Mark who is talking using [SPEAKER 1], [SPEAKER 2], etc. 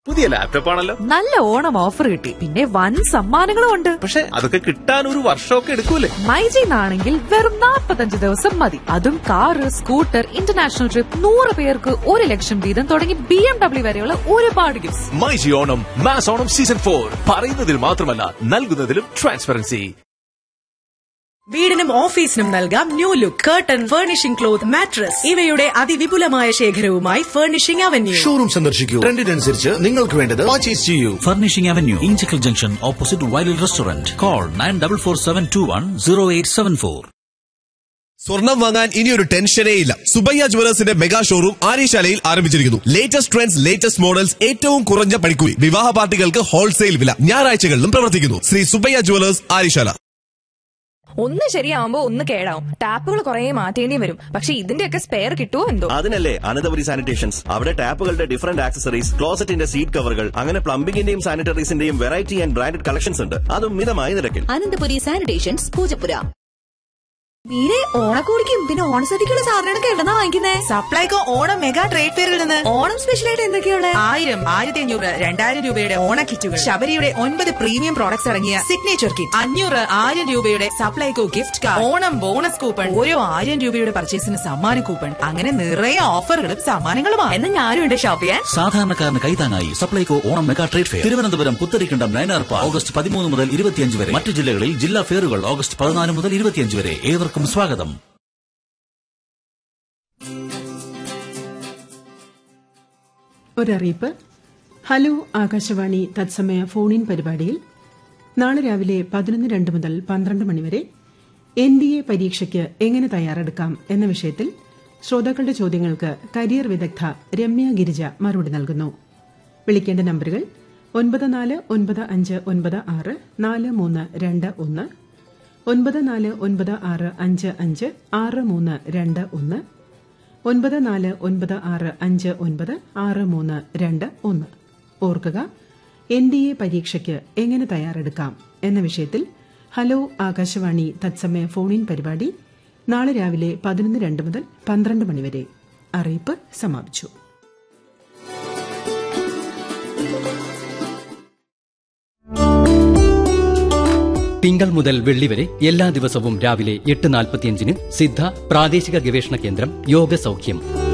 [SPEAKER 1] പുതിയ ലാപ്ടോപ്പ് ആണല്ലോ.
[SPEAKER 2] നല്ല ഓണം ഓഫർ കിട്ടി, പിന്നെ വൻ സമ്മാനങ്ങളും ഉണ്ട്.
[SPEAKER 1] പക്ഷെ അതൊക്കെ കിട്ടാൻ ഒരു വർഷമൊക്കെ എടുക്കൂലേ?
[SPEAKER 2] മൈജിന്നാണെങ്കിൽ വെറും 45 ദിവസം മതി. അതും കാറ്, സ്കൂട്ടർ, ഇന്റർനാഷണൽ ട്രിപ്പ്, 100 പേർക്ക് 1 ലക്ഷം വീതം തുടങ്ങി BMW വരെയുള്ള ഒരുപാട് gifts.
[SPEAKER 1] MyG Onam mass Onam season 4 പറയുന്നതിൽ മാത്രമല്ല നൽകുന്നതിലും ട്രാൻസ്പെറൻസി.
[SPEAKER 3] വീടിനും ഓഫീസിനും നൽകാം new look. Curtain, furnishing cloth, mattress ഇവയുടെ അതിവിപുലമായ ശേഖരവുമായി ഫർണിഷിംഗ് അവന്യൂ.
[SPEAKER 4] ഷോറൂം സന്ദർശിക്കൂ. ട്രെൻഡിനനുസരിച്ച് നിങ്ങൾക്ക് വേണ്ടത് പർച്ചേസ് ചെയ്യൂ.
[SPEAKER 5] Furnishing avenue, Inchakkal junction, opposite വൈലിൽ restaurant. Call 9447210874.
[SPEAKER 6] സ്വർണം വാങ്ങാൻ ഇനിയൊരു ടെൻഷനേ ഇല്ല. സുബയ്യ ജുവലേഴ്സിന്റെ മെഗാ ഷോറൂം ആര്യശാലയിൽ ആരംഭിച്ചിരിക്കുന്നു. ലേറ്റസ്റ്റ് ട്രെൻഡ്സ്, ലേറ്റസ്റ്റ് മോഡൽസ്, ഏറ്റവും കുറഞ്ഞ പണിക്കൂലി. വിവാഹ പാർട്ടികൾക്ക് ഹോൾസെയിൽ വില. ഞായറാഴ്ചകളിലും പ്രവർത്തിക്കുന്നു. ശ്രീ സുബയ്യ ജുവലേഴ്സ്, ആര്യശാല.
[SPEAKER 7] ഒന്ന് ശരിയാവുമ്പോ ഒന്ന് കേടാവും. ടാപ്പുകൾ കുറെ മാറ്റേണ്ടി വരും. പക്ഷെ ഇതിന്റെയൊക്കെ സ്പെയർ കിട്ടുമോ എന്തോ.
[SPEAKER 8] അതിനല്ലേ അനന്തപുരി സാനിറ്റേഷൻസ്. അവിടെ ടാപ്പുകളുടെ ഡിഫറന്റ് ആക്സസറീസ്, ക്ലോസറ്റിന്റെ സീറ്റ് കവറുകൾ, അങ്ങനെ പ്ലംബിംഗിന്റെയും സാനിറ്ററീസിന്റെയും വെറൈറ്റി ആൻഡ് ബ്രാൻഡഡ് കളക്ഷൻസ് ഉണ്ട്. അതും മിതമായ നിരക്കിൽ.
[SPEAKER 9] അനന്തപുരി സാനിറ്റേഷൻസ്, പൂജപ്പുര. മീരെ ഓണക്കോടിക്കും പിന്നെ ഓണസദ്യക്കുള്ള സാധനങ്ങളൊക്കെ എവിടെന്നാ വാങ്ങിക്കുന്നേ?
[SPEAKER 3] സപ്ലൈകോ ഓണം മെഗാ ട്രേഡ് ഫെയറിൽ നിന്ന്.
[SPEAKER 9] ഓണം സ്പെഷ്യലായിട്ട് എന്തൊക്കെയാണ്?
[SPEAKER 3] 1000, 1500, 2000 രൂപയുടെ ഓണ കിറ്റുകൾ, ശബരിയുടെ 9 പ്രീമിയം പ്രോഡക്ട്സ് അടങ്ങിയ സിഗ്നേച്ചർ കിറ്റ്, 500, 1000 രൂപയുടെ Supplyco gift card, Onam bonus coupon, ഓരോ 1000 രൂപയുടെ പർച്ചേസിന് സമ്മാന കൂപ്പൺ, അങ്ങനെ നിറയെ ഓഫറുകളും സമ്മാനങ്ങളുമാണ്.
[SPEAKER 9] എന്നാ ഞാനും ഉണ്ട് ഷോപ്പ് ചെയ്യാൻ.
[SPEAKER 5] സാധാരണക്കാരന് കൈതാങ്ങായി Supplyco Onam mega trade fair. Thiruvananthapuram Putharikandam Nayanar park August 13 മുതൽ 25 വരെ. മറ്റു ജില്ലകളിൽ ജില്ലാ ഫെയറുകൾ ഓഗസ്റ്റ് 14 മുതൽ 25 വരെ. ഏവർക്കും സ്വാഗതം.
[SPEAKER 10] ഒരറിയിപ്പ്. ഹലോ ആകാശവാണി തത്സമയ ഫോൺ ഇൻ പരിപാടിയിൽ നാളെ രാവിലെ 11:02 മുതൽ 12 മണിവരെ NDA പരീക്ഷയ്ക്ക് എങ്ങനെ തയ്യാറെടുക്കാം എന്ന വിഷയത്തിൽ ശ്രോതാക്കളുടെ ചോദ്യങ്ങൾക്ക് കരിയർ വിദഗ്ധ രമ്യ ഗിരിജ മറുപടി നൽകുന്നു. വിളിക്കേണ്ട നമ്പറുകൾ 9495964321, 9496556321, 9496596321. ഓർക്കുക, NDA പരീക്ഷയ്ക്ക് എങ്ങനെ തയ്യാറെടുക്കാം എന്ന വിഷയത്തിൽ ഹലോ ആകാശവാണി തത്സമയ ഫോൺ ഇൻ പരിപാടി നാളെ രാവിലെ 11:02 മുതൽ 12 മണിവരെ. അറിയിപ്പ് സമാപിച്ചു.
[SPEAKER 11] തിങ്കൾ മുതൽ വെള്ളി വരെ എല്ലാ ദിവസവും രാവിലെ 8:45 സിദ്ധ പ്രാദേശിക ഗവേഷണ കേന്ദ്രം യോഗ സൗഖ്യം.